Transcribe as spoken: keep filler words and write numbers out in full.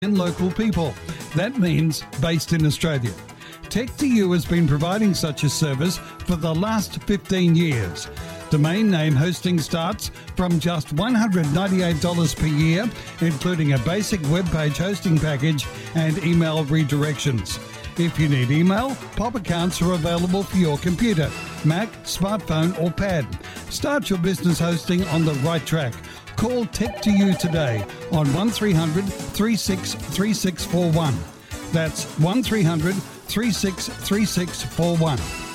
and local people. That means based in Australia. Tech to You has been providing such a service for the last fifteen years. Domain name hosting starts from just one hundred ninety-eight dollars per year, including a basic web page hosting package and email redirections. If you need email, pop accounts are available for your computer, Mac, smartphone or pad. Start your business hosting on the right track. Call Tech to You today on one three hundred, three six three six four one. That's one three hundred, three six three six four one.